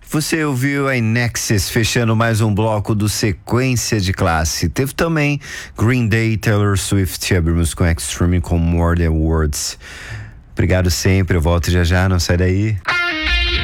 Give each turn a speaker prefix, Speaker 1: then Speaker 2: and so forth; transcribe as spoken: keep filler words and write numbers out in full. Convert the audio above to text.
Speaker 1: Você ouviu a Nexus fechando mais um bloco do Sequência de Classe. Teve também Green Day, Taylor Swift, abrimos com Extreme com More Than Words. Obrigado sempre, eu volto já já, não sai daí.